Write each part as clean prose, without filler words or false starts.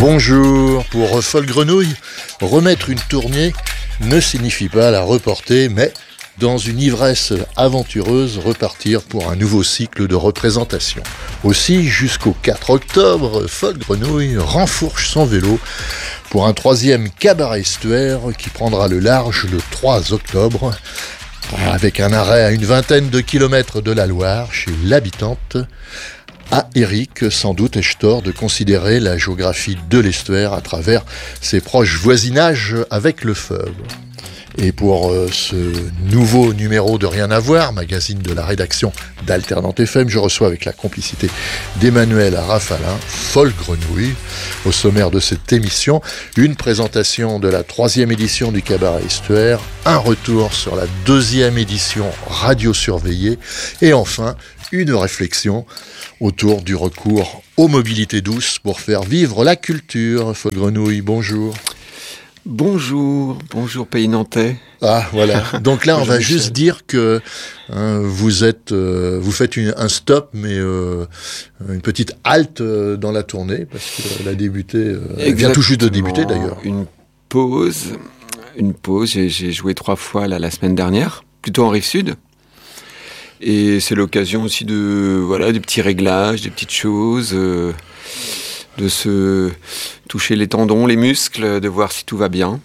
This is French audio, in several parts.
Bonjour, pour Folle Grenouille, remettre une tournée ne signifie pas la reporter, mais dans une ivresse aventureuse, repartir pour un nouveau cycle de représentation. Aussi, jusqu'au 4 octobre, Folle Grenouille renfourche son vélo pour un 3e cabaret estuaire qui prendra le large le 3 octobre, avec un arrêt à une vingtaine de kilomètres de la Loire, chez l'habitante. À Éric, sans doute ai-je tort de considérer la géographie de l'estuaire à travers ses proches voisinages avec le Feuve. Et pour ce nouveau numéro de Rien à voir, magazine de la rédaction d'Alternante FM, je reçois avec la complicité d'Emmanuel Rafalin, Folle Grenouille. Au sommaire de cette émission, une présentation de la 3e édition du Cabaret Estuaire, un retour sur la 2e édition radio surveillée, et enfin, une réflexion autour du recours aux mobilités douces pour faire vivre la culture. Folle Grenouille, bonjour. Bonjour Pays Nantais. Ah voilà, donc là on va juste dire que vous faites un stop, mais une petite halte dans la tournée, parce qu'elle a débuté, elle vient tout juste de débuter d'ailleurs. Une pause, j'ai joué 3 fois la semaine dernière, plutôt en Rive-Sud. Et c'est l'occasion aussi des petits réglages, des petites choses, de se toucher les tendons, les muscles, de voir si tout va bien.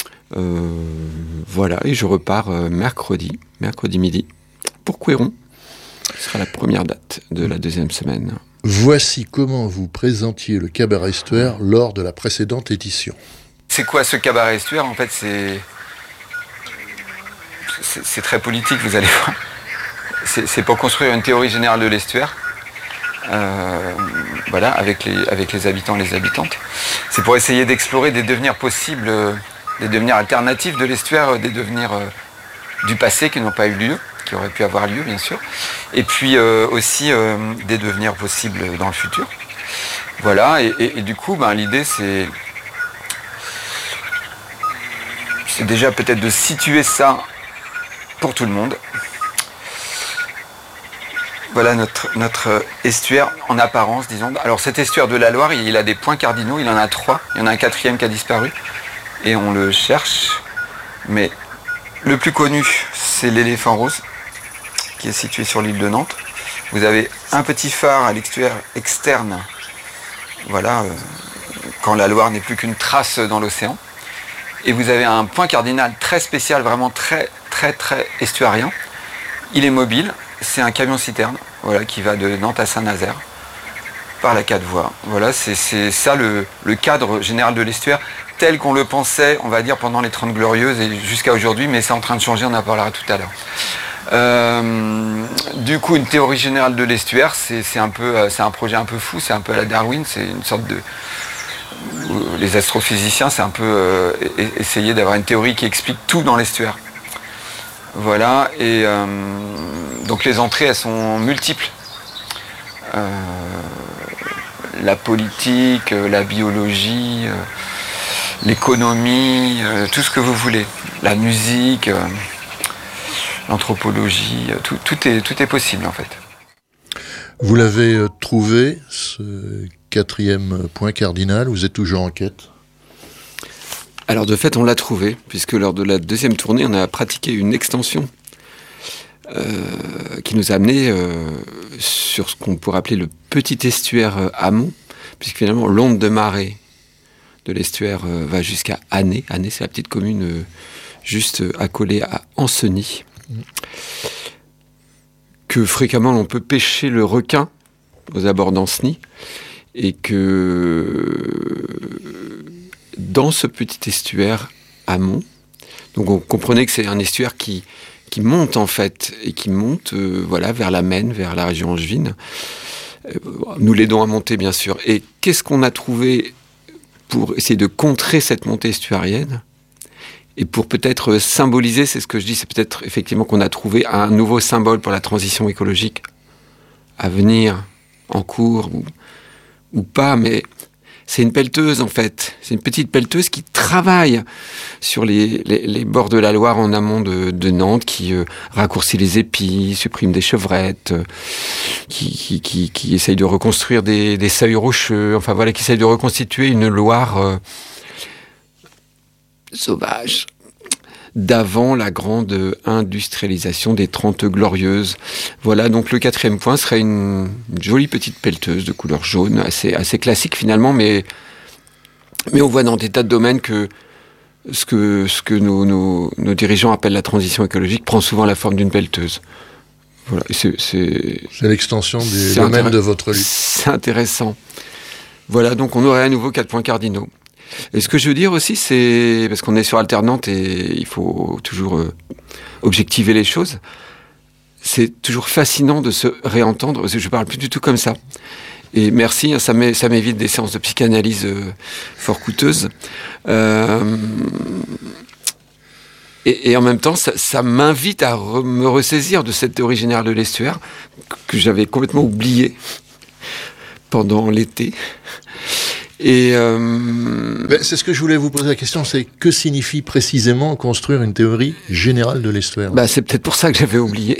Et je repars mercredi midi, pour Couéron. Ce sera la première date de la 2e semaine. Voici comment vous présentiez le Cabaret Estuaire lors de la précédente édition. C'est quoi ce Cabaret Estuaire ? En fait, c'est très politique, vous allez voir. C'est pour construire une théorie générale de l'estuaire, avec les habitants et les habitantes. C'est pour essayer d'explorer des devenirs possibles, des devenirs alternatifs de l'estuaire, des devenirs du passé qui n'ont pas eu lieu, qui auraient pu avoir lieu bien sûr, et puis aussi des devenirs possibles dans le futur. Voilà, et du coup, l'idée c'est déjà peut-être de situer ça pour tout le monde. Voilà notre estuaire en apparence, disons. Alors cet estuaire de la Loire, il a des points cardinaux, il en a 3. Il y en a un 4e qui a disparu et on le cherche. Mais le plus connu, c'est l'éléphant rose, qui est situé sur l'île de Nantes. Vous avez un petit phare à l'extuaire externe, quand la Loire n'est plus qu'une trace dans l'océan. Et vous avez un point cardinal très spécial, vraiment très très très estuarien. Il est mobile. C'est un camion-citerne qui va de Nantes à Saint-Nazaire par la 4 voies. Voilà, c'est ça le cadre général de l'estuaire tel qu'on le pensait, on va dire, pendant les 30 Glorieuses et jusqu'à aujourd'hui, mais c'est en train de changer, on en parlera tout à l'heure. Du coup, une théorie générale de l'estuaire, c'est un projet un peu fou, c'est un peu à la Darwin, c'est une sorte de... Les astrophysiciens, c'est un peu essayer d'avoir une théorie qui explique tout dans l'estuaire. Voilà, et donc les entrées, elles sont multiples. La politique, la biologie, l'économie, tout ce que vous voulez. La musique, l'anthropologie, tout est possible en fait. Vous l'avez trouvé, ce 4e point cardinal, vous êtes toujours en quête ? Alors de fait, on l'a trouvé, puisque lors de la 2e tournée, on a pratiqué une extension qui nous a amené sur ce qu'on pourrait appeler le petit estuaire amont, puisque finalement l'onde de marée de l'estuaire va jusqu'à Année. Année, c'est la petite commune juste accolée à Ancenis. Que fréquemment on peut pêcher le requin aux abords d'Ancenis, et que... dans ce petit estuaire amont, donc on comprenait que c'est un estuaire qui monte en fait, et qui monte vers la Maine, vers la région angevine. Nous l'aidons à monter bien sûr. Et qu'est-ce qu'on a trouvé pour essayer de contrer cette montée estuarienne ? Et pour peut-être symboliser, c'est ce que je dis, c'est peut-être effectivement qu'on a trouvé un nouveau symbole pour la transition écologique à venir, en cours ou pas, mais... C'est une pelleteuse en fait, c'est une petite pelleteuse qui travaille sur les bords de la Loire en amont de Nantes, qui raccourcit les épis, supprime des chevrettes, qui essaye de reconstruire des seuils rocheux, enfin voilà, qui essaye de reconstituer une Loire sauvage d'avant la grande industrialisation des 30 glorieuses. Voilà, donc le 4e point serait une jolie petite pelleteuse de couleur jaune, assez classique finalement, mais on voit dans des tas de domaines que ce que nos dirigeants appellent la transition écologique prend souvent la forme d'une pelleteuse. Voilà, c'est l'extension des domaines de votre lutte. C'est intéressant. Voilà, donc on aurait à nouveau 4 points cardinaux. Et ce que je veux dire aussi, c'est, parce qu'on est sur alternante et il faut toujours objectiver les choses, c'est toujours fascinant de se réentendre, parce que je parle plus du tout comme ça. Et merci, ça m'évite des séances de psychanalyse fort coûteuses. Et en même temps, ça m'invite à me ressaisir de cette théorie générale de l'estuaire que j'avais complètement oubliée pendant l'été. Et c'est ce que je voulais vous poser la question, c'est que signifie précisément construire une théorie générale de l'estuaire ? C'est peut-être pour ça que j'avais oublié.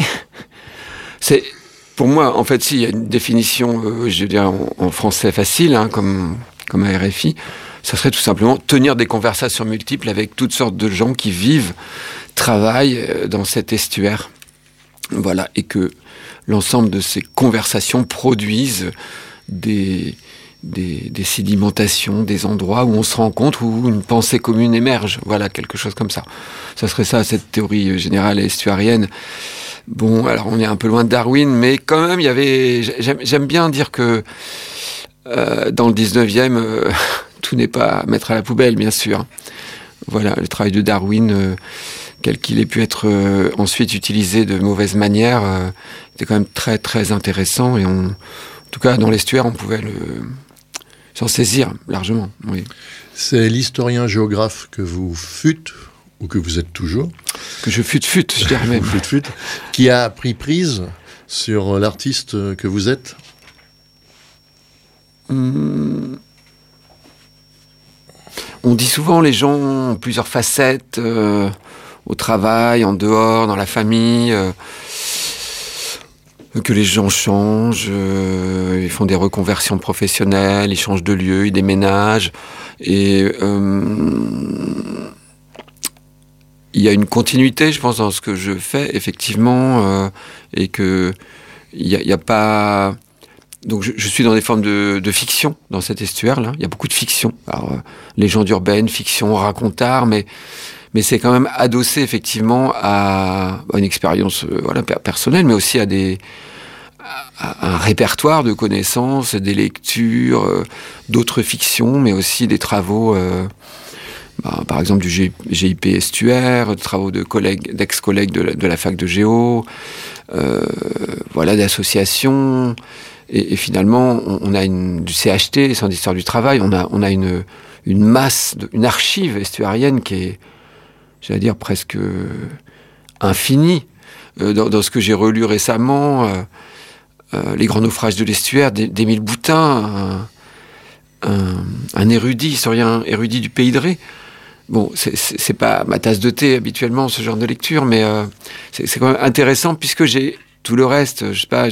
Pour moi, en fait, il y a une définition, je dirais en français facile, hein, comme à RFI, ça serait tout simplement tenir des conversations multiples avec toutes sortes de gens qui vivent, travaillent dans cet estuaire. Voilà, et que l'ensemble de ces conversations produisent des sédimentations, des endroits où on se rencontre, où une pensée commune émerge. Voilà, quelque chose comme ça. Ça serait ça, cette théorie générale estuarienne. Bon, alors on est un peu loin de Darwin, mais quand même, j'aime bien dire que dans le 19e, tout n'est pas à mettre à la poubelle, bien sûr. Voilà, le travail de Darwin, quel qu'il ait pu être ensuite utilisé de mauvaise manière, était quand même très, très intéressant. Et en tout cas, dans l'estuaire, on pouvait s'en saisir largement. Oui. C'est l'historien géographe que vous fûtes, ou que vous êtes toujours. Que je fûte, je dirais même. Qui a pris prise sur l'artiste que vous êtes. On dit souvent, les gens ont plusieurs facettes, au travail, en dehors, dans la famille, que les gens changent, ils font des reconversions professionnelles, ils changent de lieu, ils déménagent, et il y a une continuité, je pense, dans ce que je fais, effectivement, et que il y a pas... Donc je suis dans des formes de fiction, dans cet estuaire-là. Il y a beaucoup de fiction. Alors, légendes urbaines, fiction, racontard, mais c'est quand même adossé, effectivement, à une expérience personnelle, mais aussi à un répertoire de connaissances, des lectures, d'autres fictions, mais aussi des travaux... par exemple du GIP Estuaire, des travaux d'ex-collègues de la fac de Géo, d'associations, et finalement on a du CHT, Centre d'histoire du travail, on a une masse, une archive estuarienne qui est, j'allais dire, presque infinie. Dans ce que j'ai relu récemment, Les grands naufrages de l'estuaire d'Émile Boutin, un érudit, historien érudit du Pays de Ré. Bon, c'est pas ma tasse de thé habituellement, ce genre de lecture, mais c'est quand même intéressant puisque j'ai tout le reste. Je sais pas,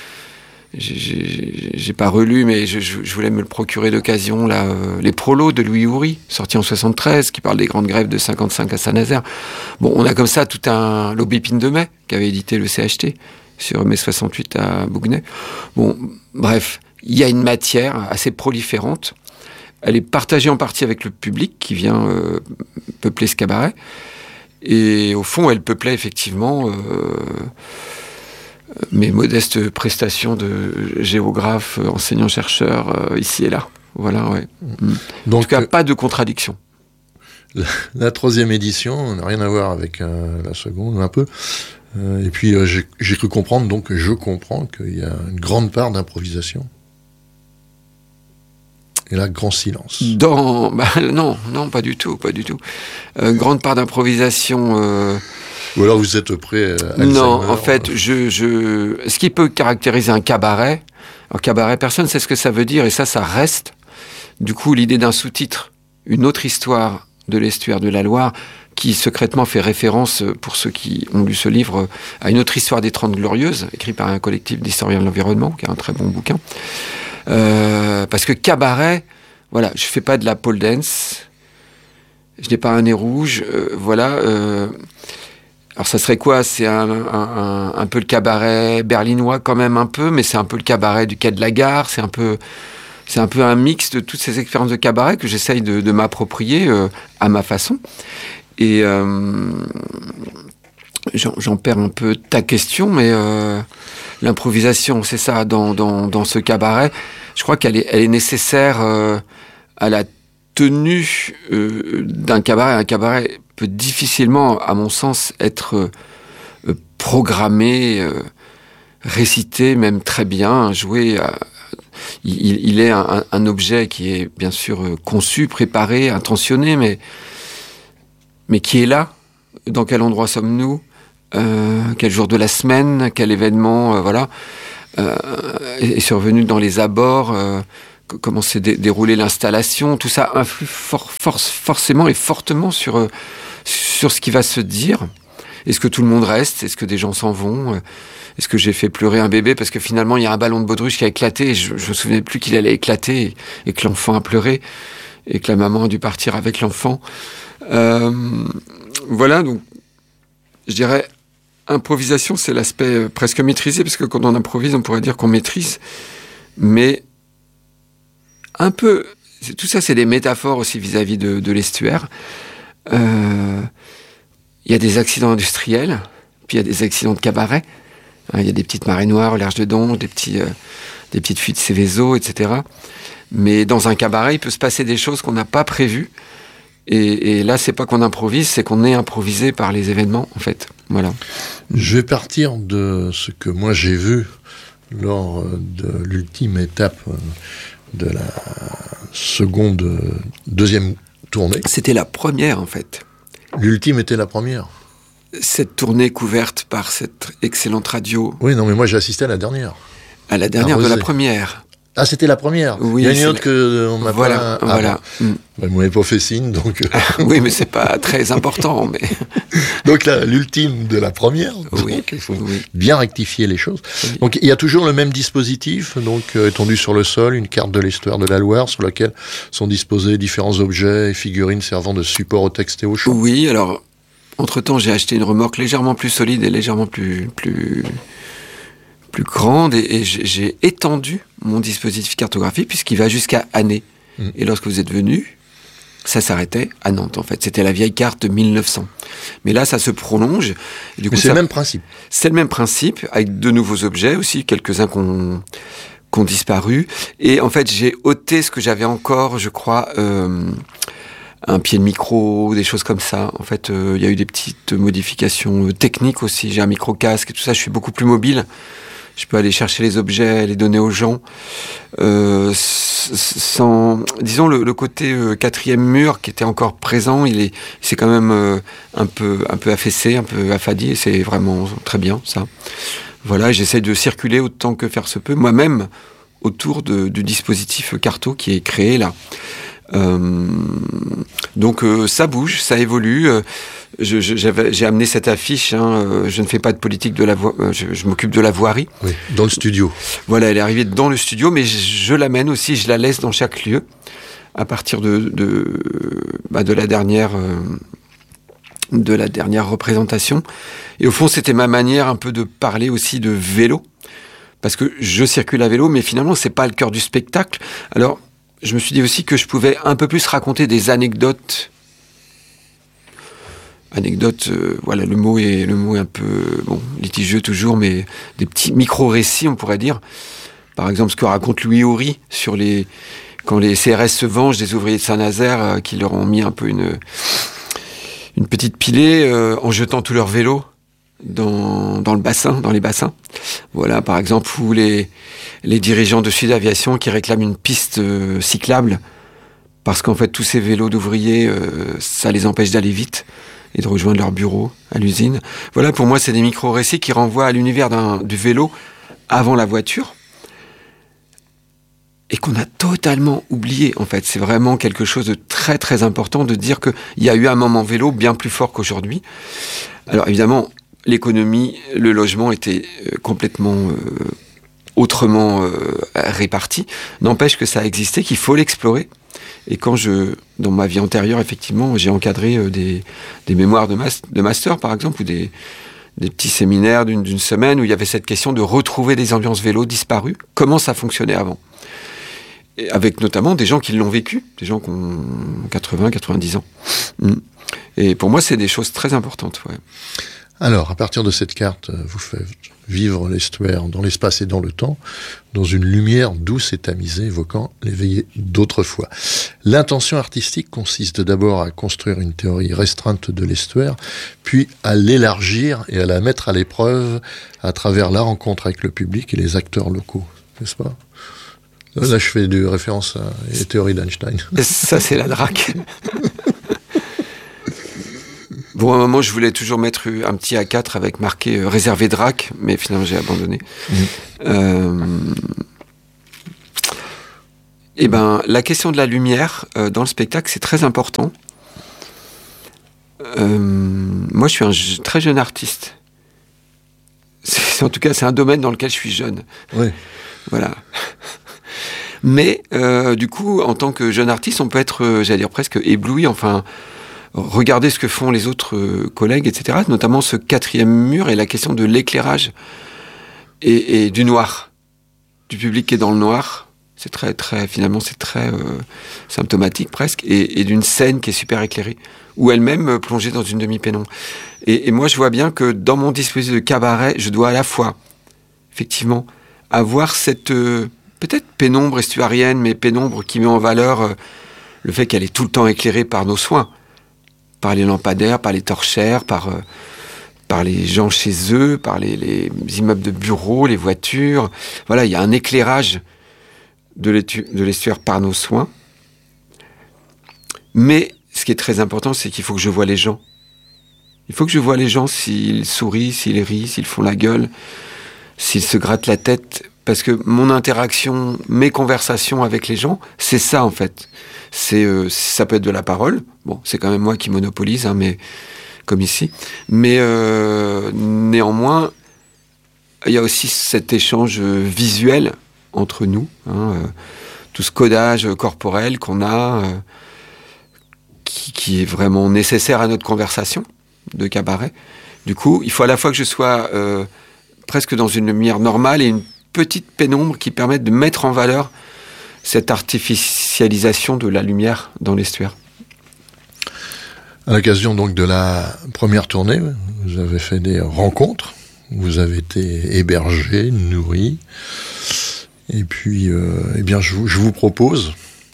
j'ai pas relu, mais je voulais me le procurer d'occasion, là, les prolos de Louis Houry, sortis en 73, qui parlent des grandes grèves de 55 à Saint-Nazaire. Bon, on a comme ça tout l'Aubépine de Mai, qui avait édité le CHT, sur mai 68 à Bougnay. Bon, bref, il y a une matière assez proliférante. Elle est partagée en partie avec le public qui vient peupler ce cabaret. Et au fond, elle peuplait effectivement mes modestes prestations de géographe, enseignant-chercheur, ici et là. Voilà, ouais. Donc, en tout cas, pas de contradiction. La 3e édition n'a rien à voir avec la seconde, un peu. Et puis, j'ai cru comprendre, donc je comprends qu'il y a une grande part d'improvisation. Et là, grand silence. Non, pas du tout. Grande part d'improvisation. Ou alors vous êtes prêt à Alzheimer. Non, en fait, ce qui peut caractériser un cabaret, personne ne sait ce que ça veut dire, et ça reste. Du coup, l'idée d'un sous-titre, une autre histoire de l'estuaire de la Loire, qui secrètement fait référence, pour ceux qui ont lu ce livre, à une autre histoire des 30 Glorieuses, écrit par un collectif d'historiens de l'environnement, qui est un très bon bouquin. Parce que cabaret, voilà, je fais pas de la pole dance, je n'ai pas un nez rouge, voilà. Alors ça serait quoi ? C'est un peu le cabaret berlinois quand même un peu, mais c'est un peu le cabaret du quai de la gare, c'est un peu un mix de toutes ces expériences de cabaret que j'essaye de m'approprier à ma façon. Et j'en perds un peu ta question, mais l'improvisation, c'est ça, dans ce cabaret. Je crois qu'elle est nécessaire à la tenue d'un cabaret. Un cabaret peut difficilement, à mon sens, être programmé, récité, même très bien, joué. Il est un objet qui est bien sûr conçu, préparé, intentionné, mais qui est là. Dans quel endroit sommes-nous ? Quel jour de la semaine ? Quel événement voilà, est survenu dans les abords ? Comment s'est déroulée l'installation ? Tout ça influe forcément et fortement sur ce qui va se dire. Est-ce que tout le monde reste ? Est-ce que des gens s'en vont ? Est-ce que j'ai fait pleurer un bébé parce que finalement il y a un ballon de baudruche qui a éclaté et je me souvenais plus qu'il allait éclater et que l'enfant a pleuré et que la maman a dû partir avec l'enfant. Voilà, donc je dirais improvisation, c'est l'aspect presque maîtrisé, parce que quand on improvise, on pourrait dire qu'on maîtrise, mais un peu, tout ça c'est des métaphores aussi vis-à-vis de l'estuaire. Il y a des accidents industriels, puis il y a des accidents de cabaret. Il y a des petites marées noires au large de Donge, des petites fuites Céveso, etc. Mais dans un cabaret, il peut se passer des choses qu'on n'a pas prévues. Et là, c'est pas qu'on improvise, c'est qu'on est improvisé par les événements, en fait. Voilà. Je vais partir de ce que moi j'ai vu lors de l'ultime étape de la deuxième tournée. C'était la première, en fait. L'ultime était la première. Cette tournée couverte par cette excellente radio. Oui, non, mais moi j'ai assisté à la dernière. À la dernière de la première. Ah, c'était la première. Oui, il y a une autre qu'on m'a pas... Voilà. Bon. Vous m'avez pas fait signe, donc... Oui, mais c'est pas très important, mais... Donc là, l'ultime de la première, oui. Donc il faut bien rectifier les choses. Oui. Donc il y a toujours le même dispositif, donc étendu sur le sol, une carte de l'histoire de la Loire, sur laquelle sont disposés différents objets et figurines servant de support au texte et au chant. Oui, alors, entre-temps, j'ai acheté une remorque légèrement plus solide et légèrement plus grande, et j'ai étendu mon dispositif cartographique puisqu'il va jusqu'à Année. Et lorsque vous êtes venu, ça s'arrêtait à Nantes, en fait. C'était la vieille carte de 1900. Mais là, ça se prolonge. Et du coup, c'est le même principe. C'est le même principe, avec de nouveaux objets aussi, quelques-uns qui ont disparu. Et en fait, j'ai ôté ce que j'avais encore, je crois, un pied de micro, des choses comme ça. En fait, il y a eu des petites modifications techniques aussi. J'ai un micro-casque et tout ça. Je suis beaucoup plus mobile. Je peux aller chercher les objets, les donner aux gens, sans, disons, le côté quatrième mur qui était encore présent, c'est quand même un peu affaissé, un peu affadi, et c'est vraiment très bien, ça. Voilà, j'essaie de circuler autant que faire se peut, moi-même, autour du dispositif Carto qui est créé là. Donc ça bouge, ça évolue. J'ai amené cette affiche. Je ne fais pas de politique de la voirie. Je m'occupe de la voirie. Oui, dans le studio. Voilà, elle est arrivée dans le studio, mais je l'amène aussi. Je la laisse dans chaque lieu à partir de la dernière représentation. Et au fond, c'était ma manière un peu de parler aussi de vélo, parce que je circule à vélo, mais finalement, c'est pas le cœur du spectacle. Alors, je me suis dit aussi que je pouvais un peu plus raconter des anecdotes. Voilà, le mot est un peu litigieux toujours, mais des petits micro-récits, on pourrait dire. Par exemple, ce que raconte Louis Houry sur quand les CRS se vengent des ouvriers de Saint-Nazaire qui leur ont mis un peu une petite pilée en jetant tous leurs vélos dans les bassins. Voilà, par exemple, ou les dirigeants de Sud Aviation qui réclament une piste cyclable parce qu'en fait, tous ces vélos d'ouvriers, ça les empêche d'aller vite et de rejoindre leur bureau à l'usine. Voilà, pour moi, c'est des micro-récits qui renvoient à l'univers du vélo avant la voiture. et qu'on a totalement oublié, en fait. C'est vraiment quelque chose de très, très important de dire qu'il y a eu un moment vélo bien plus fort qu'aujourd'hui. Alors, évidemment, l'économie, le logement était complètement autrement réparti. N'empêche que ça a existé, qu'il faut l'explorer. Et quand dans ma vie antérieure, effectivement, j'ai encadré des mémoires de master, par exemple, ou des petits séminaires d'une semaine où il y avait cette question de retrouver des ambiances vélo disparues, comment ça fonctionnait avant. Et avec notamment des gens qui l'ont vécu, des gens qui ont 80, 90 ans. Et pour moi, c'est des choses très importantes. Ouais. Alors, à partir de cette carte, vous faites vivre l'estuaire dans l'espace et dans le temps, dans une lumière douce et tamisée, évoquant les veillées d'autrefois. L'intention artistique consiste d'abord à construire une théorie restreinte de l'estuaire, puis à l'élargir et à la mettre à l'épreuve à travers la rencontre avec le public et les acteurs locaux, n'est-ce pas ? Là, je fais de référence à la théorie d'Einstein. Ça, c'est la DRAC. Bon, à un moment, je voulais toujours mettre un petit A4 avec marqué réservé DRAC, mais finalement, j'ai abandonné. Et ben, la question de la lumière dans le spectacle, c'est très important. Moi, je suis un très jeune artiste. En tout cas, c'est un domaine dans lequel je suis jeune. Oui. Voilà. Mais, du coup, en tant que jeune artiste, on peut être, j'allais dire, presque ébloui, enfin... Regarder ce que font les autres collègues, etc. Notamment ce 4e mur et la question de l'éclairage et du noir, du public qui est dans le noir. C'est finalement, c'est très symptomatique presque, et d'une scène qui est super éclairée, ou elle-même plongée dans une demi-pénombre. Et moi, je vois bien que dans mon dispositif de cabaret, je dois à la fois, effectivement, avoir cette peut-être pénombre estuarienne, mais pénombre qui met en valeur le fait qu'elle est tout le temps éclairée par nos soins. Par les lampadaires, par les torchères, par les gens chez eux, par les immeubles de bureaux, les voitures. Voilà, il y a un éclairage de l'estuaire par nos soins. Mais ce qui est très important, c'est qu'il faut que je voie les gens. Il faut que je voie les gens s'ils sourient, s'ils rient, s'ils font la gueule, s'ils se grattent la tête. Parce que mon interaction, mes conversations avec les gens, c'est ça en fait. Ça peut être de la parole. Bon, c'est quand même moi qui monopolise, mais comme ici. Mais néanmoins, il y a aussi cet échange visuel entre nous, tout ce codage corporel qu'on a, qui est vraiment nécessaire à notre conversation de cabaret. Du coup, il faut à la fois que je sois presque dans une lumière normale et une petite pénombre qui permettent de mettre en valeur cette artificialisation de la lumière dans l'estuaire. À l'occasion donc de la première tournée, vous avez fait des rencontres, vous avez été hébergé, nourri, et puis eh bien je vous propose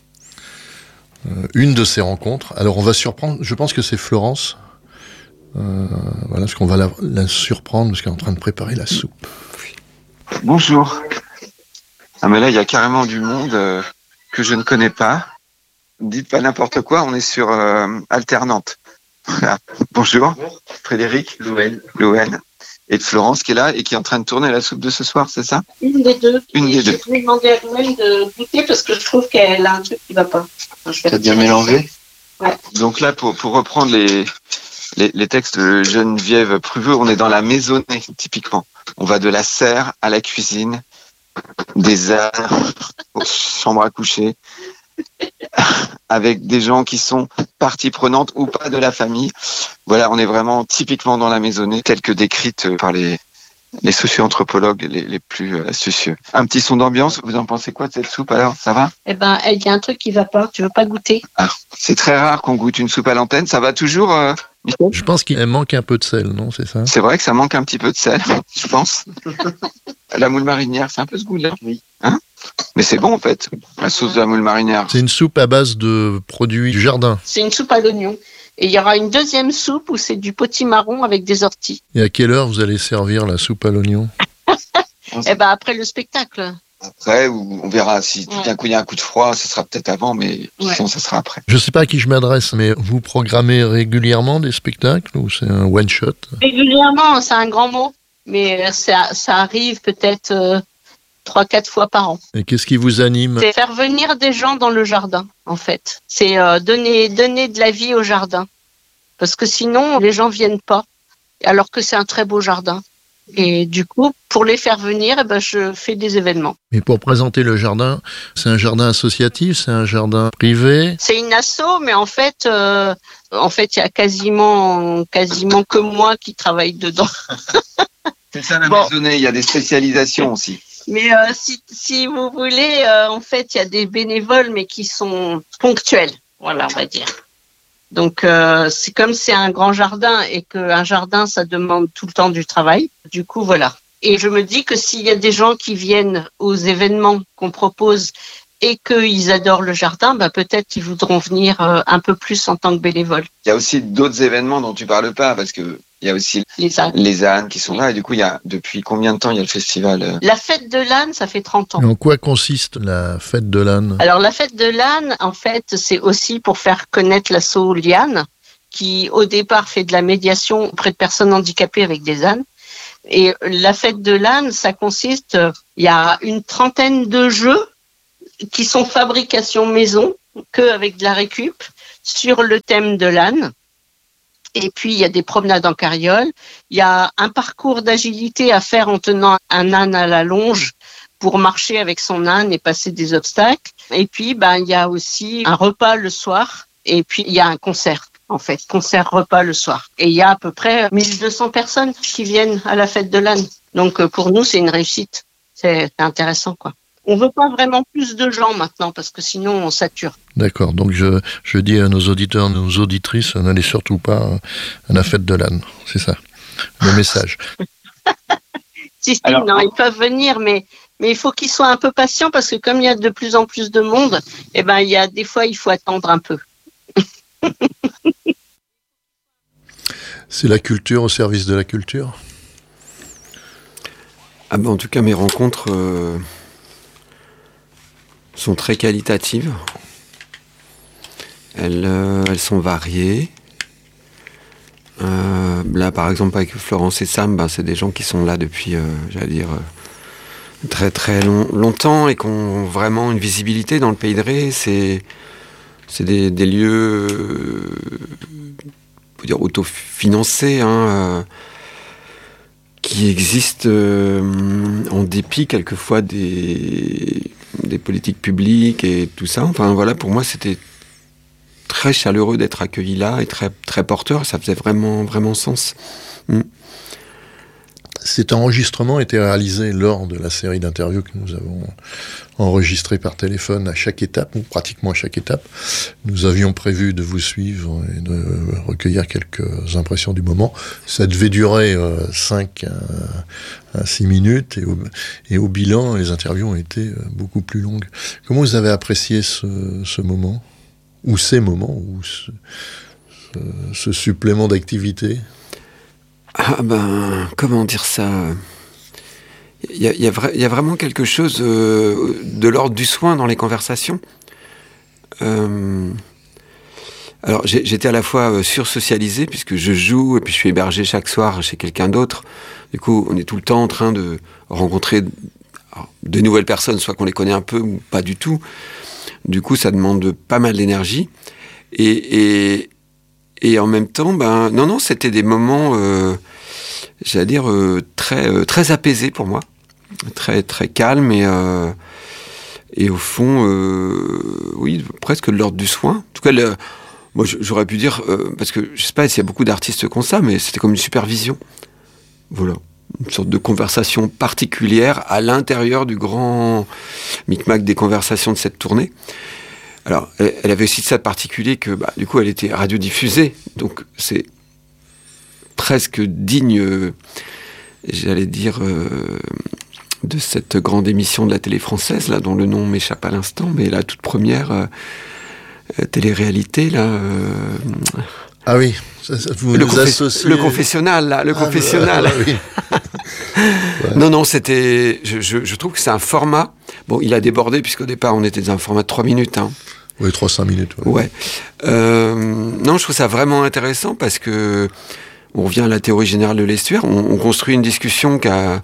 une de ces rencontres. Alors on va surprendre, je pense que c'est Florence, voilà, parce qu'on va la surprendre parce qu'elle est en train de préparer la soupe. Bonjour. Ah mais là, il y a carrément du monde que je ne connais pas. Dites pas n'importe quoi, on est sur alternante. Voilà. Bonjour, Frédéric, Louane, et Florence qui est là et qui est en train de tourner la soupe de ce soir, c'est ça ? Une des deux. Une des deux. Je vais demander à Louane de goûter parce que je trouve qu'elle a un truc qui ne va pas. T'as bien mélangé ? Ouais. Donc là, pour reprendre les textes de Geneviève Pruveux, on est dans la maisonnée, typiquement. On va de la serre à la cuisine, des ânes aux chambres à coucher, avec des gens qui sont partie prenante ou pas de la famille. Voilà, on est vraiment typiquement dans la maisonnée, telle que décrite par les socio-anthropologues les plus astucieux. Un petit son d'ambiance, vous en pensez quoi de cette soupe alors ? Ça va ? Eh ben, il y a un truc qui va pas, tu veux pas goûter ? Ah, c'est très rare qu'on goûte une soupe à l'antenne, ça va toujours Michel ? Je pense qu'il manque un peu de sel, non, c'est ça ? C'est vrai que ça manque un petit peu de sel, je pense. La moule marinière, c'est un peu ce goût-là. Oui. Hein ? Mais c'est bon en fait, la sauce de la moule marinière. C'est une soupe à base de produits du jardin. C'est une soupe à l'oignon. Et il y aura une deuxième soupe où c'est du potimarron avec des orties. Et à quelle heure vous allez servir la soupe à l'oignon ? Eh ben, après le spectacle. Après, on verra si tout d'un coup il y a un coup de froid, ce sera peut-être avant, mais sinon ça sera après. Je ne sais pas à qui je m'adresse, mais vous programmez régulièrement des spectacles ou c'est un one-shot ? Régulièrement, c'est un grand mot, mais ça arrive peut-être 3-4 fois par an. Et qu'est-ce qui vous anime? C'est faire venir des gens dans le jardin, en fait. C'est donner de la vie au jardin. Parce que sinon, les gens viennent pas, alors que c'est un très beau jardin. Et du coup, pour les faire venir, je fais des événements. Mais pour présenter le jardin, c'est un jardin associatif, c'est un jardin privé? C'est une asso, mais en fait, il y a quasiment que moi qui travaille dedans. C'est ça la maisonnée, il y a des spécialisations aussi. Mais si vous voulez, en fait, il y a des bénévoles, mais qui sont ponctuels, voilà, on va dire. Donc, c'est comme c'est un grand jardin et qu'un jardin, ça demande tout le temps du travail. Du coup, voilà. Et je me dis que s'il y a des gens qui viennent aux événements qu'on propose et qu'ils adorent le jardin, peut-être qu'ils voudront venir un peu plus en tant que bénévoles. Il y a aussi d'autres événements dont tu parles pas, parce que il y a aussi les ânes qui sont là. Et du coup, depuis combien de temps il y a le festival? La fête de l'âne, ça fait 30 ans. Et en quoi consiste la fête de l'âne? Alors, la fête de l'âne, en fait, c'est aussi pour faire connaître l'asso Liane, qui, au départ, fait de la médiation auprès de personnes handicapées avec des ânes. Et la fête de l'âne, ça consiste, il y a une trentaine de jeux qui sont fabrication maison, qu'avec de la récup, sur le thème de l'âne. Et puis, il y a des promenades en carriole. Il y a un parcours d'agilité à faire en tenant un âne à la longe pour marcher avec son âne et passer des obstacles. Et puis, il y a aussi un repas le soir. Et puis, il y a un concert, en fait. Concert-repas le soir. Et il y a à peu près 1200 personnes qui viennent à la fête de l'âne. Donc, pour nous, c'est une réussite. C'est intéressant, quoi. On veut pas vraiment plus de gens maintenant parce que sinon on sature. D'accord, donc je dis à nos auditeurs, nos auditrices, n'allez surtout pas à la fête de l'âne, c'est ça, le message. Si, non, ils peuvent venir, mais il faut qu'ils soient un peu patients parce que comme il y a de plus en plus de monde, il y a des fois il faut attendre un peu. C'est la culture au service de la culture. En tout cas, mes rencontres sont très qualitatives. Elles sont variées. Là, par exemple, avec Florence et Sam, c'est des gens qui sont là depuis, très très longtemps et qui ont vraiment une visibilité dans le Pays de Ré. C'est des lieux, on peut dire, autofinancés, qui existent en dépit quelquefois des politiques publiques et tout ça. Enfin voilà, pour moi c'était très chaleureux d'être accueilli là et très, très porteur, ça faisait vraiment, vraiment sens. Cet enregistrement était réalisé lors de la série d'interviews que nous avons enregistrées par téléphone à chaque étape, ou pratiquement à chaque étape. Nous avions prévu de vous suivre et de recueillir quelques impressions du moment. Ça devait durer 5 à 6 minutes et au bilan, les interviews ont été beaucoup plus longues. Comment vous avez apprécié ce moment, ou ces moments, ou ce supplément d'activité ? Comment dire ça ? Il y a vraiment quelque chose de l'ordre du soin dans les conversations. Alors, j'étais à la fois sursocialisé, puisque je joue, et puis je suis hébergé chaque soir chez quelqu'un d'autre. Du coup, on est tout le temps en train de rencontrer de nouvelles personnes, soit qu'on les connaît un peu, ou pas du tout. Du coup, ça demande pas mal d'énergie. Et en même temps, non, c'était des moments, j'allais dire, très, très apaisés pour moi. Très, très calmes et au fond, oui, presque de l'ordre du soin. En tout cas, moi, j'aurais pu dire, parce que je sais pas s'il y a beaucoup d'artistes qui ont ça, mais c'était comme une supervision. Voilà. Une sorte de conversation particulière à l'intérieur du grand micmac des conversations de cette tournée. Alors, elle avait aussi ça de particulier que, du coup, elle était radiodiffusée. Donc, c'est presque digne, j'allais dire, de cette grande émission de la télé française, là, dont le nom m'échappe à l'instant, mais la toute première télé-réalité, là... Ah oui, vous nous associez... Le confessionnal, là, le confessionnal. Oui. Ouais. Non, c'était... Je trouve que c'est un format... Bon, il a débordé, puisqu'au départ, on était dans un format de 3 minutes. Oui, 3-5 minutes. Ouais. Non, je trouve ça vraiment intéressant, parce que on revient à la théorie générale de l'estuaire. On construit une discussion qui a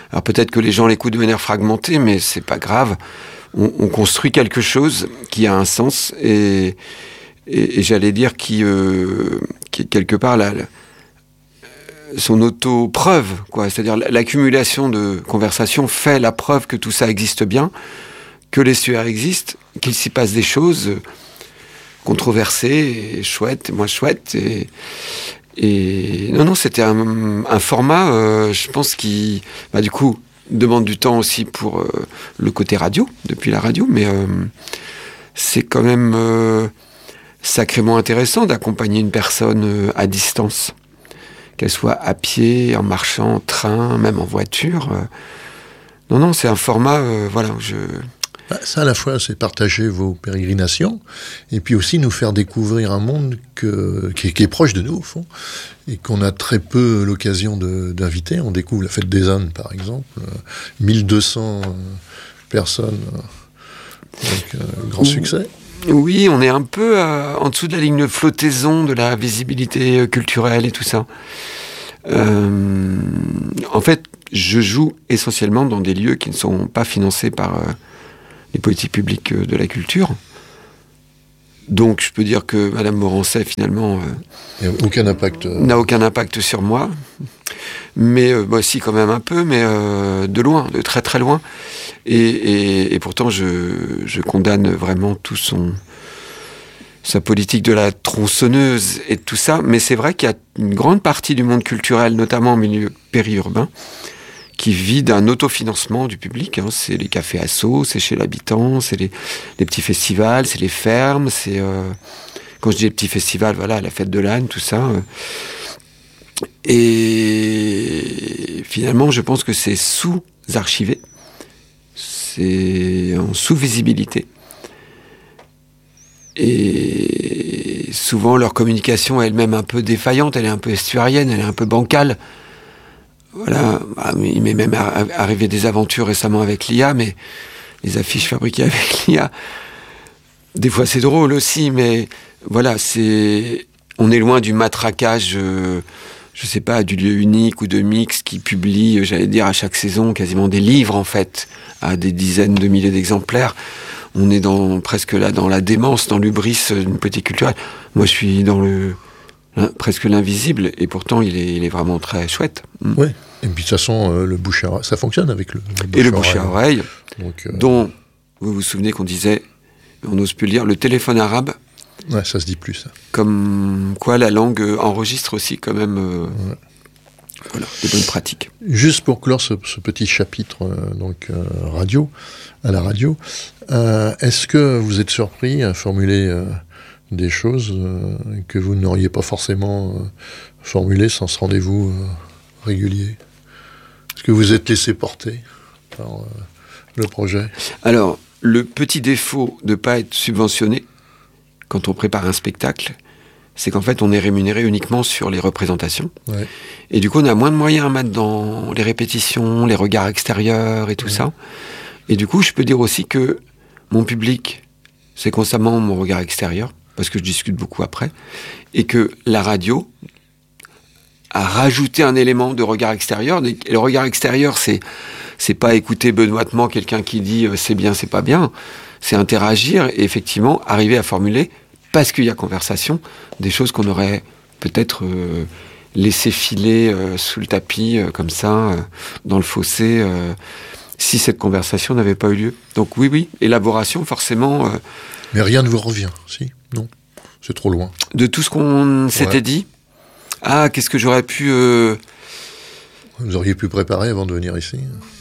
Alors peut-être que les gens l'écoutent de manière fragmentée, mais c'est pas grave. On construit quelque chose qui a un sens et j'allais dire qui quelque part son auto-preuve, quoi. C'est-à-dire l'accumulation de conversations fait la preuve que tout ça existe bien, que l'estuaire existe, qu'il s'y passe des choses controversées, et chouettes, moins chouettes. Et non, c'était un format, je pense, qui, du coup, demande du temps aussi pour le côté radio, depuis la radio, mais c'est quand même sacrément intéressant d'accompagner une personne à distance, qu'elle soit à pied, en marchant, en train, même en voiture. Non, c'est un format, Ça, à la fois, c'est partager vos pérégrinations, et puis aussi nous faire découvrir un monde qui est proche de nous, au fond, et qu'on a très peu l'occasion d'inviter. On découvre la fête des ânes, par exemple, 1200 personnes, donc grand succès. Oui, on est un peu en dessous de la ligne de flottaison de la visibilité culturelle et tout ça. En fait, je joue essentiellement dans des lieux qui ne sont pas financés par les politiques publiques de la culture. Donc, je peux dire que Madame Morancet, finalement, n'a aucun impact sur moi. Mais, si, quand même un peu, mais de loin, de très très loin. Et pourtant, je condamne vraiment tout sa politique de la tronçonneuse et tout ça. Mais c'est vrai qu'il y a une grande partie du monde culturel, notamment en milieu périurbain, qui vit d'un autofinancement du public. C'est les cafés assos, c'est chez l'habitant, c'est les petits festivals, c'est les fermes, c'est... quand je dis les petits festivals, voilà, la fête de l'âne, tout ça. Et finalement, je pense que c'est sous-archivé. C'est en sous-visibilité. Et souvent, leur communication est elle-même un peu défaillante, elle est un peu estuarienne, elle est un peu bancale. Voilà, il m'est même arrivé des aventures récemment avec l'IA, mais les affiches fabriquées avec l'IA, des fois c'est drôle aussi, mais voilà, on est loin du matraquage, je sais pas, du lieu unique ou de Mix qui publie, j'allais dire, à chaque saison quasiment des livres en fait, à des dizaines de milliers d'exemplaires. On est presque là dans la démence, dans l'hubris d'une politique culturelle. Moi je suis dans presque l'invisible, et pourtant il est vraiment très chouette. Oui, et puis de toute façon, le bouche à oreille, ça fonctionne avec le bouche à oreille. Et le bouche à oreille, dont vous vous souvenez qu'on disait, on n'ose plus le dire, le téléphone arabe. Ouais, ça se dit plus, ça. Comme quoi la langue enregistre aussi quand même des bonnes pratiques. Juste pour clore ce petit chapitre à la radio, est-ce que vous êtes surpris à formuler des choses que vous n'auriez pas forcément formulées sans ce rendez-vous régulier? Est-ce que vous êtes laissé porter par le projet? Alors, le petit défaut de ne pas être subventionné quand on prépare un spectacle, c'est qu'en fait, on est rémunéré uniquement sur les représentations. Ouais. Et du coup, on a moins de moyens à mettre dans les répétitions, les regards extérieurs et tout ça. Et du coup, je peux dire aussi que mon public, c'est constamment mon regard extérieur, parce que je discute beaucoup après, et que la radio a rajouté un élément de regard extérieur. Et le regard extérieur, c'est pas écouter benoîtement quelqu'un qui dit c'est bien, c'est pas bien. C'est interagir et effectivement arriver à formuler, parce qu'il y a conversation, des choses qu'on aurait peut-être laissé filer sous le tapis, comme ça, dans le fossé, si cette conversation n'avait pas eu lieu. Donc oui, élaboration, forcément... Mais rien ne vous revient, si? Non, c'est trop loin. De tout ce qu'on s'était dit? Ah, qu'est-ce que j'aurais pu... Vous auriez pu préparer avant de venir ici?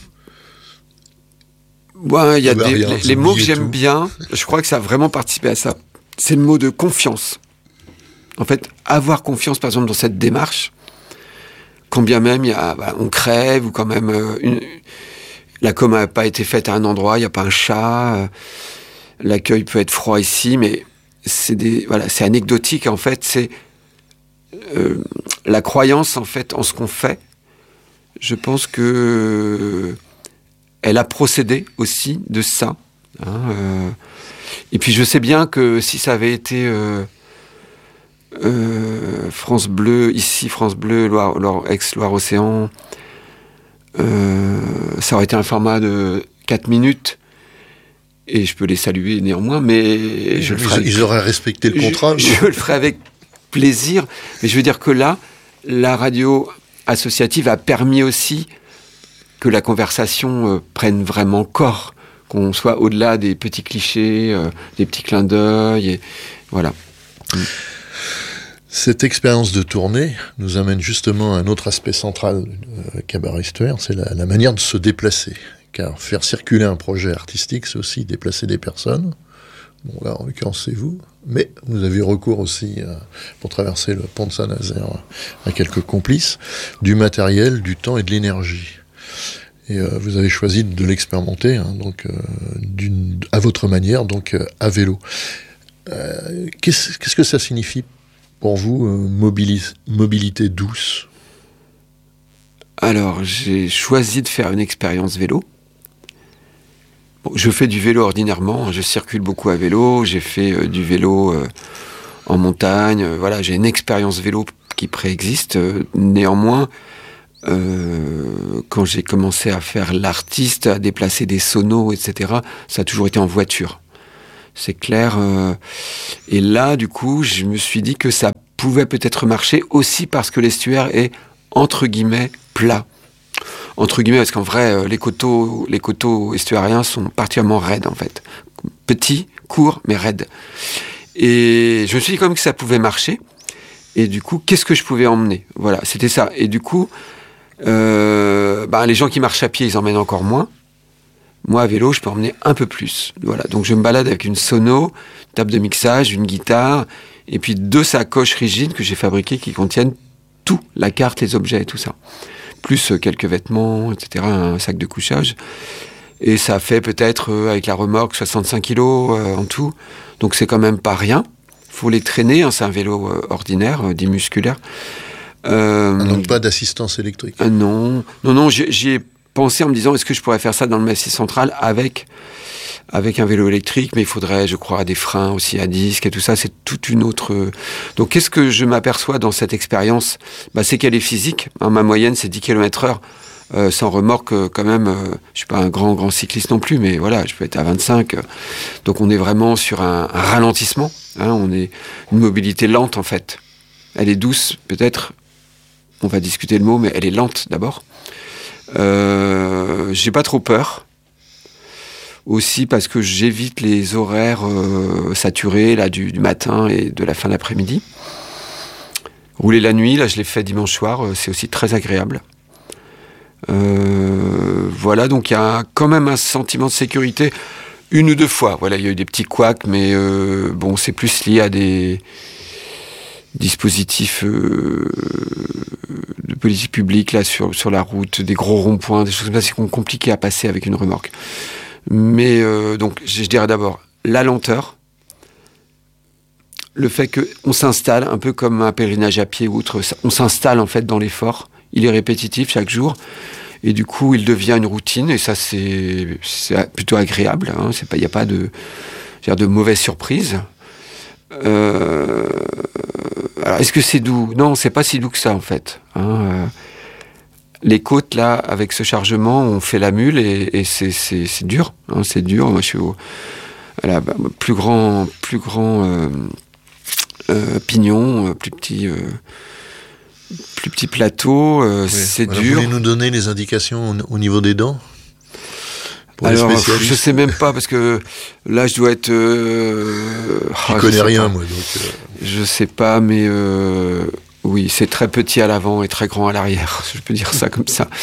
Ouais, il y a les mots que j'aime bien, je crois que ça a vraiment participé à ça. C'est le mot de confiance. En fait, avoir confiance, par exemple, dans cette démarche, quand bien même on crève, ou quand même la com n'a pas été faite à un endroit, il n'y a pas un chat, l'accueil peut être froid ici, mais c'est anecdotique, en fait, c'est la croyance, en fait, en ce qu'on fait. Je pense que elle a procédé aussi de ça. Et puis je sais bien que si ça avait été France Bleu, ici France Bleu, ex-Loire-Océan, Ça aurait été un format de 4 minutes. Et je peux les saluer néanmoins, mais ils auraient respecté le contrat. Je le ferai avec plaisir. Mais je veux dire que là, la radio associative a permis aussi que la conversation prenne vraiment corps, qu'on soit au-delà des petits clichés, des petits clins d'œil, et voilà. Cette expérience de tournée nous amène justement à un autre aspect central du Cabaret Estuaire, c'est la manière de se déplacer. Car faire circuler un projet artistique, c'est aussi déplacer des personnes. Bon, là, en l'occurrence, c'est vous. Mais vous avez recours aussi, pour traverser le pont de Saint-Nazaire, à quelques complices, du matériel, du temps et de l'énergie. Et vous avez choisi de l'expérimenter, donc à votre manière, donc à vélo. Qu'est-ce que ça signifie pour vous, mobilité douce ? Alors, j'ai choisi de faire une expérience vélo. Bon, je fais du vélo ordinairement, je circule beaucoup à vélo, j'ai fait du vélo en montagne, voilà, j'ai une expérience vélo qui préexiste. Néanmoins, quand j'ai commencé à faire l'artiste, à déplacer des sonos, etc., ça a toujours été en voiture. C'est clair. Et là, du coup, je me suis dit que ça pouvait peut-être marcher aussi parce que l'estuaire est, entre guillemets, plat. Entre guillemets, parce qu'en vrai, les coteaux estuariens sont particulièrement raides, en fait. Petits, courts, mais raides. Et je me suis dit quand même que ça pouvait marcher. Et du coup, qu'est-ce que je pouvais emmener ? Voilà, c'était ça. Et du coup, les gens qui marchent à pied, ils emmènent encore moins. Moi, à vélo, je peux emmener un peu plus. Voilà, donc je me balade avec une sono, une table de mixage, une guitare, et puis 2 sacoches rigides que j'ai fabriquées qui contiennent tout, la carte, les objets et tout ça. Plus quelques vêtements, etc., un sac de couchage. Et ça fait peut-être, avec la remorque, 65 kilos en tout. Donc c'est quand même pas rien. Faut les traîner, c'est un vélo ordinaire, dit musculaire. Donc pas d'assistance électrique. Non, j'y ai pensé en me disant, est-ce que je pourrais faire ça dans le Massif central avec un vélo électrique, mais il faudrait, je crois, des freins aussi à disque et tout ça, c'est toute une autre... Donc, qu'est-ce que je m'aperçois dans cette expérience ? C'est qu'elle est physique. Ma moyenne, c'est 10 km/h, sans remorque, quand même. Je suis pas un grand cycliste non plus, mais voilà, je peux être à 25. Donc, on est vraiment sur un ralentissement. On est une mobilité lente, en fait. Elle est douce, peut-être. On va discuter le mot, mais elle est lente, d'abord. J'ai pas trop peur. Aussi parce que j'évite les horaires saturés là, du matin et de la fin d'après-midi. Rouler la nuit, là je l'ai fait dimanche soir, c'est aussi très agréable. Voilà, donc il y a quand même un sentiment de sécurité 1 ou 2 fois. Voilà, il y a eu des petits couacs, mais c'est plus lié à des dispositifs de politique publique là sur la route, des gros ronds-points, des choses comme ça, c'est compliqué à passer avec une remorque. Mais donc, je dirais d'abord la lenteur, le fait qu'on s'installe, un peu comme un pèlerinage à pied ou autre, on s'installe en fait dans l'effort, il est répétitif chaque jour, et du coup, il devient une routine, et ça, c'est plutôt agréable, il n'y a pas de mauvaises surprises. Alors, est-ce que c'est doux ? Non, c'est pas si doux que ça, en fait. Les côtes, là, avec ce chargement, on fait la mule et c'est dur. C'est dur. Moi, je suis au plus grand pignon, plus petit plateau. Oui. C'est dur. Vous voulez nous donner les indications au niveau des dents ? Alors, je sais même pas, parce que là, je dois être... je connais rien, moi. Donc, je sais pas, mais... oui, c'est très petit à l'avant et très grand à l'arrière, je peux dire ça comme ça.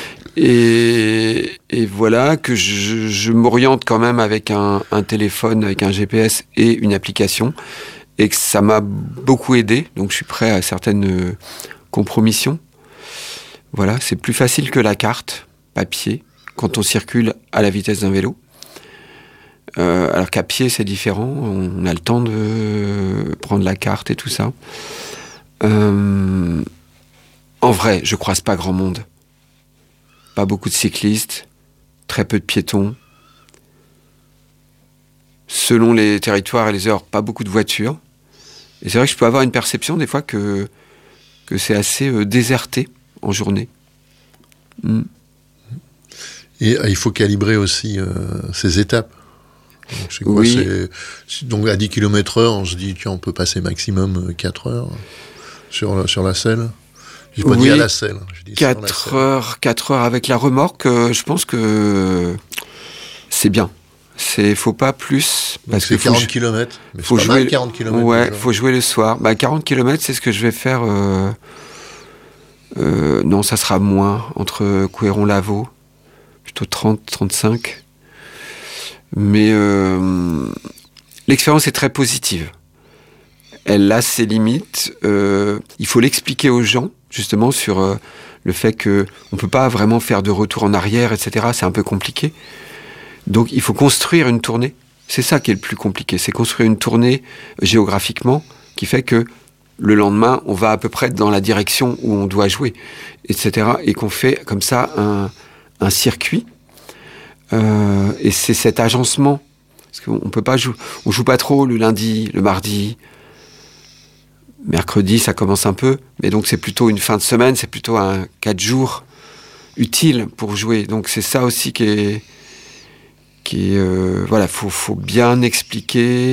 Et voilà, que je m'oriente quand même avec un téléphone, avec un GPS et une application, et que ça m'a beaucoup aidé, donc je suis prêt à certaines compromissions. Voilà, c'est plus facile que la carte papier, quand on circule à la vitesse d'un vélo. Alors qu'à pied, c'est différent, on a le temps de prendre la carte et tout ça. En vrai, je croise pas grand monde. Pas beaucoup de cyclistes, très peu de piétons. Selon les territoires et les heures, pas beaucoup de voitures. Et c'est vrai que je peux avoir une perception des fois que c'est assez déserté en journée. Et il faut calibrer aussi ces étapes. Donc, c'est quoi, Oui. donc à 10 km/h, on se dit tiens, on peut passer maximum 4 heures sur la selle. J'ai pas dit à la selle. Je dis 4 heures avec la remorque, je pense que c'est bien. Faut pas plus. Parce que 40 km. Mais faut c'est pas jouer, mal, 40 km. ouais, déjà. faut jouer le soir. 40 km, c'est ce que je vais faire. Non, ça sera moins, entre Couéron-Lavaux, plutôt 30, 35. Mais l'expérience est très positive. Elle a ses limites. Il faut l'expliquer aux gens, justement, sur le fait qu'on ne peut pas vraiment faire de retour en arrière, etc. C'est un peu compliqué. Donc, il faut construire une tournée. C'est ça qui est le plus compliqué. C'est construire une tournée géographiquement qui fait que le lendemain, on va à peu près dans la direction où on doit jouer, etc. Et qu'on fait comme ça un circuit. Et c'est cet agencement. Parce qu'on peut pas jouer. On joue pas trop le lundi, le mardi. Mercredi, ça commence un peu. Mais donc, c'est plutôt une fin de semaine. C'est plutôt 4 jours utiles pour jouer. Donc, c'est ça aussi qui est voilà, faut bien expliquer.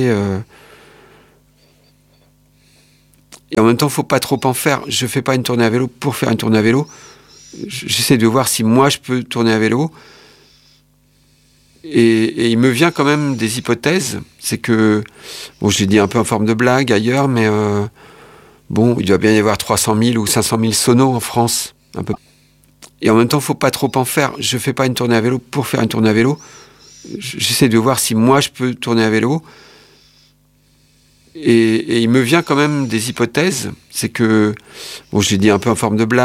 Et en même temps, faut pas trop en faire. Je fais pas une tournée à vélo pour faire une tournée à vélo. J'essaie de voir si moi je peux tourner à vélo. Et il me vient quand même des hypothèses. C'est que, bon, je l'ai dit un peu en forme de blague ailleurs, mais bon, il doit bien y avoir 300 000 ou 500 000 sonos en France, un peu. Et en même temps, faut pas trop en faire. Je fais pas une tournée à vélo pour faire une tournée à vélo. J'essaie de voir si moi je peux tourner à vélo. Et il me vient quand même des hypothèses. C'est que, bon, je l'ai dit un peu en forme de blague.